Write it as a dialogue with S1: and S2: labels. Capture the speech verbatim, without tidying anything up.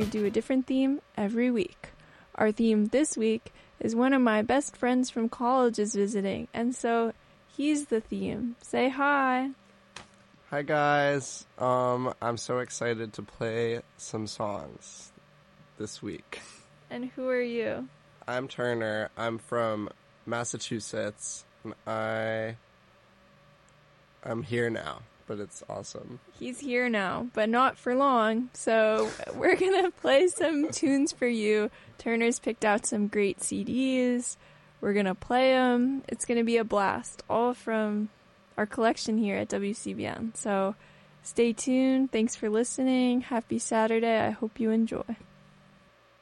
S1: do a different theme every week. Our theme this week is one of my best friends from college is visiting, and so he's the theme. Say hi.
S2: Hi guys. Um, I'm so excited to play some songs this week.
S1: And who are you?
S2: I'm Turner. I'm from Massachusetts. And I I'm here now, but it's awesome.
S1: He's here now, but not for long. So we're going to play some tunes for you. Turner's picked out some great C Ds. We're going to play them. It's going to be a blast, all from our collection here at W C B N. So stay tuned. Thanks for listening. Happy Saturday. I hope you enjoy.